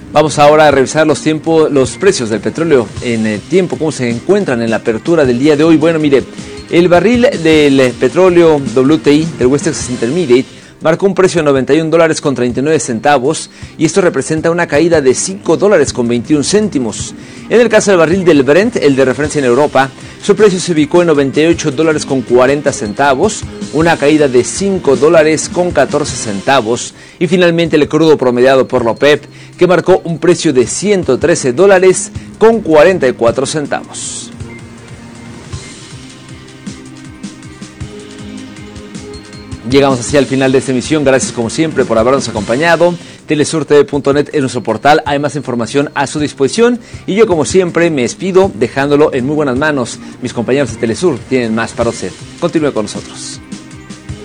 Vamos ahora a revisar los precios del petróleo en el tiempo, cómo se encuentran en la apertura del día de hoy. Bueno, mire, el barril del petróleo WTI, del West Texas Intermediate, marcó un precio de $91.39 y esto representa una caída de $5.21. En el caso del barril del Brent, el de referencia en Europa, su precio se ubicó en $98.40, una caída de $5.14. Y finalmente el crudo promediado por la OPEP, que marcó un precio de $113.44. Llegamos así al final de esta emisión. Gracias como siempre por habernos acompañado. Telesurtv.net es nuestro portal. Hay más información a su disposición. Y yo como siempre me despido dejándolo en muy buenas manos. Mis compañeros de Telesur tienen más para usted. Continúe con nosotros.